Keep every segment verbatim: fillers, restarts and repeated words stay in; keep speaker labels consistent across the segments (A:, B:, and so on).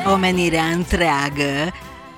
A: Omenirea întreagă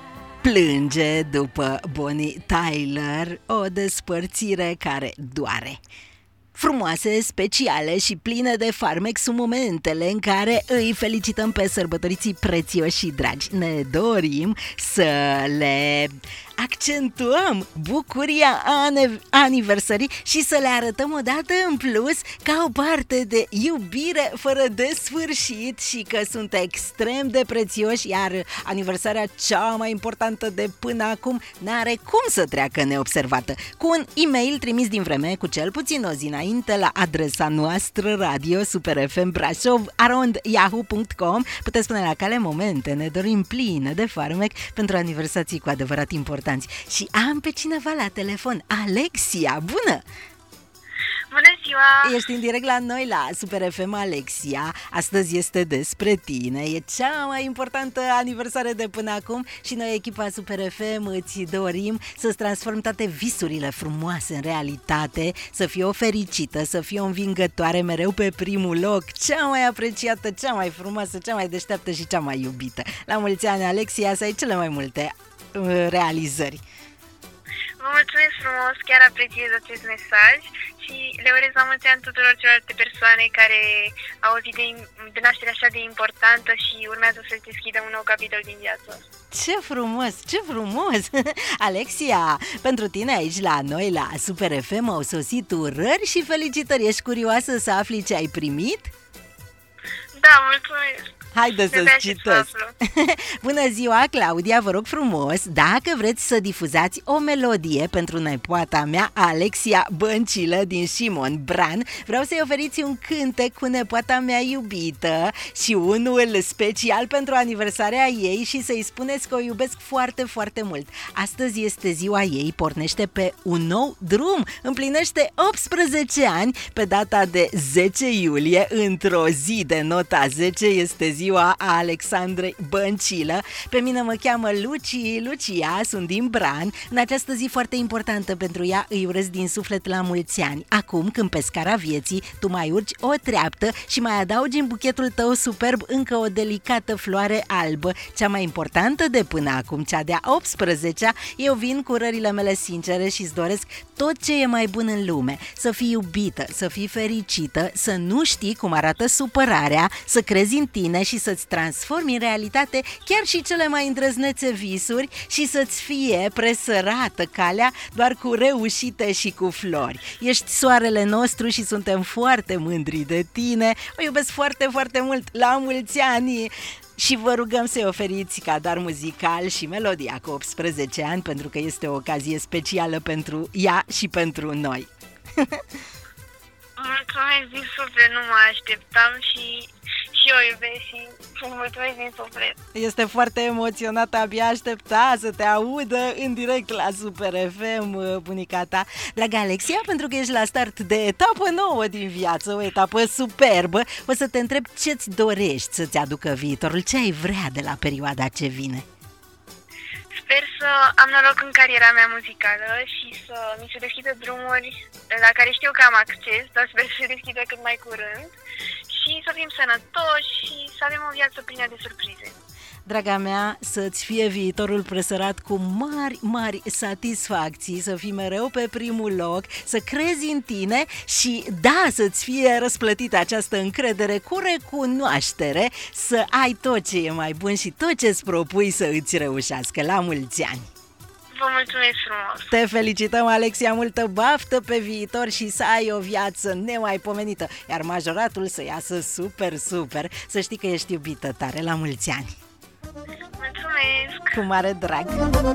A: plânge după Bonnie Tyler, o despărțire care doare. Frumoase, speciale și pline de farmec sunt momentele în care îi felicităm pe sărbătoriții prețioși și dragi. Ne dorim să le accentuăm bucuria aniversării și să le arătăm odată în plus ca o parte de iubire fără de sfârșit și că sunt extrem de prețioși, iar aniversarea cea mai importantă de până acum n-are cum să treacă neobservată. Cu un e-mail trimis din vreme cu cel puțin o zi înainte la adresa noastră radio super f m brașov arond yahoo punct com puteți pune la cale momente, ne dorim pline de farmec pentru aniversații cu adevărat importante. Și am pe cineva la telefon, Alexia, bună!
B: Bună ziua!
A: Ești în direct la noi la Super F M, Alexia. Astăzi este despre tine. E cea mai importantă aniversare de până acum și noi, echipa Super F M, îți dorim să-ți transformi toate visurile frumoase în realitate, să fii o fericită, să fii o învingătoare mereu pe primul loc, cea mai apreciată, cea mai frumoasă, cea mai deșteaptă și cea mai iubită. La mulți ani, Alexia, să ai cele mai multe realizări.
B: Vă mulțumesc frumos, chiar apreciez acest mesaj și le urez la mulți ani tuturor celorlalte persoane care au o zi de, de naștere așa de importantă și urmează să-și deschidă un nou capitol din viață.
A: Ce frumos, ce frumos! Alexia, pentru tine aici la noi, la Super F M, au sosit urări și felicitări. Ești curioasă să afli ce ai primit?
B: Da, mulțumesc!
A: Haide să-ți citesc. Bună ziua, Claudia, vă rog frumos, dacă vreți să difuzați o melodie pentru nepoata mea, Alexia Băncilă din Simon Bran, vreau să-i oferiți un cântec cu nepoata mea iubită și unul special pentru aniversarea ei și să-i spuneți că o iubesc foarte, foarte mult. Astăzi este ziua ei, pornește pe un nou drum, împlinește optsprezece ani pe data de zece iulie, într-o zi de nota zece, este ziua ziua a Alexandrei Băncilă. Pe mine mă cheamă Luci, Lucia, sunt din Bran. În această zi foarte importantă pentru ea îi urez din suflet la mulți ani. Acum, când pe scara vieții tu mai urci o treaptă și mai adaugi în buchetul tău superb încă o delicată floare albă, cea mai importantă de până acum, cea de-a optsprezecea, eu vin cu urările mele sincere și îți doresc tot ce e mai bun în lume. Să fii iubită, să fii fericită, să nu știi cum arată supărarea, să crezi în tine și să-ți transformi în realitate chiar și cele mai îndrăznețe visuri și să-ți fie presărată calea doar cu reușite și cu flori. Ești soarele nostru și suntem foarte mândri de tine. O iubesc foarte, foarte mult. La mulți ani! Și vă rugăm să-i oferiți ca dar muzical și melodia cu optsprezece ani, pentru că este o ocazie specială pentru ea și pentru noi.
B: Mulțumesc din suflet, nu mă așteptam și... și eu iubesc și mulțumesc din suflet.
A: Este foarte emoționată, abia aștepta să te audă în direct la Super F M, bunica ta. Dragă Alexia, pentru că ești la start de etapă nouă din viață, o etapă superbă, o să te întreb ce-ți dorești să-ți aducă viitorul, ce ai vrea de la perioada ce vine.
B: Sper să am noroc în cariera mea muzicală și să mi se deschidă drumuri la care știu că am acces, dar sper să se deschidă cât mai curând și să fim sănătoși și să avem o viață plină de surprize.
A: Draga mea, să-ți fie viitorul presărat cu mari, mari satisfacții, să fii mereu pe primul loc, să crezi în tine și, da, să-ți fie răsplătită această încredere cu recunoaștere, să ai tot ce e mai bun și tot ce-ți propui să îți reușească. La mulți ani!
B: Vă mulțumesc frumos!
A: Te felicităm, Alexia, multă baftă pe viitor și să ai o viață nemaipomenită, iar majoratul să iasă super, super, să știi că ești iubită tare. La mulți ani!
B: Mulțumesc!
A: Cu mare drag!